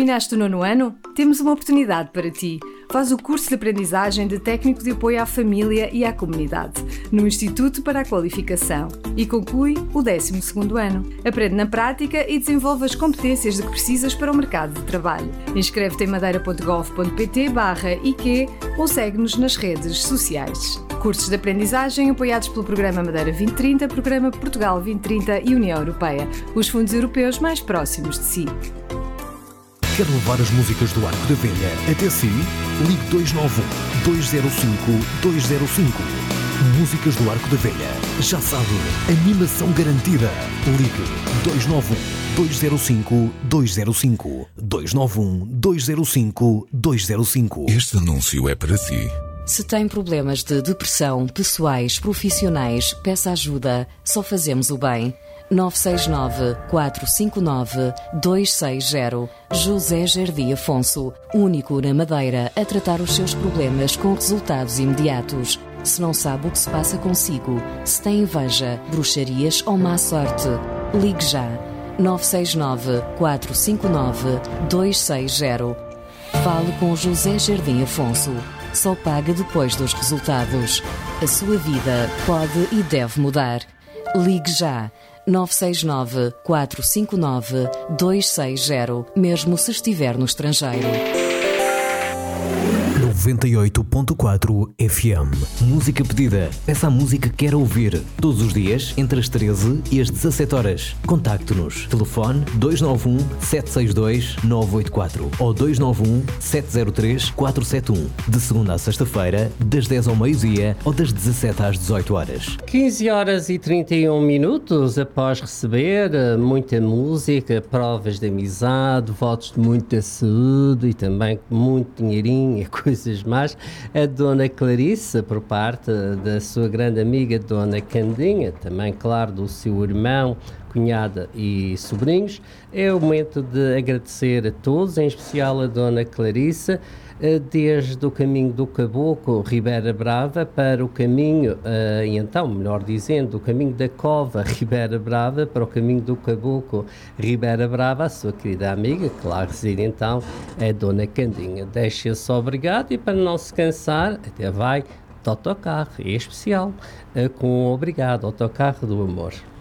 Terminaste o 9º ano? Temos uma oportunidade para ti. Faz o curso de aprendizagem de técnico de apoio à família e à comunidade, no Instituto para a Qualificação, e conclui o 12º ano. Aprende na prática e desenvolve as competências de que precisas para o mercado de trabalho. Inscreve-te em madeira.gov.pt/IQ ou segue-nos nas redes sociais. Cursos de aprendizagem apoiados pelo Programa Madeira 2030, Programa Portugal 2030 e União Europeia, os fundos europeus mais próximos de si. Quer levar as músicas do Arco da Velha até si? Ligue 291 205 205. Músicas do Arco da Velha. Já sabe, animação garantida. Ligue 291 205 205. 291 205 205. Este anúncio é para si. Se tem problemas de depressão, pessoais, profissionais, peça ajuda. Só fazemos o bem. 969-459-260. José Jardim Afonso, único na Madeira a tratar os seus problemas com resultados imediatos. Se não sabe o que se passa consigo, se tem inveja, bruxarias ou má sorte, ligue já. 969-459-260. Fale com José Jardim Afonso. Só paga depois dos resultados. A sua vida pode e deve mudar. Ligue já. 969-459-260, mesmo se estiver no estrangeiro. 98.4 FM. Música pedida. Peça a música que quer ouvir. Todos os dias, entre as 13 e as 17 horas. Contacte-nos. Telefone 291-762-984 ou 291-703-471. De segunda a sexta-feira, das 10 ao meio-dia ou das 17 às 18 horas. 15 horas e 31 minutos após receber muita música, provas de amizade, votos de muita saúde e também muito dinheirinho e coisas mais, a Dona Clarissa, por parte da sua grande amiga Dona Candinha, também, claro, do seu irmão, cunhada e sobrinhos. É o momento de agradecer a todos, em especial a Dona Clarissa, desde o caminho do Caboclo, Ribeira Brava, para o caminho, e então, melhor dizendo, o caminho da Cova, Ribeira Brava, para o caminho do Caboclo, Ribeira Brava, a sua querida amiga, que lá reside então, a Dona Candinha. Deixa-se obrigado e, para não se cansar, até vai de autocarro, é especial, com obrigado, autocarro do amor.